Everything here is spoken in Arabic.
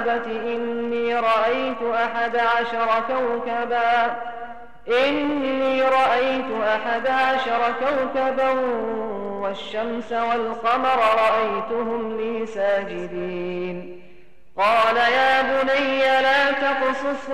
أبت إني رأيت 11 كوكبا والشمس والقمر رأيتهم لي ساجدين. قال يا بني لا تقصص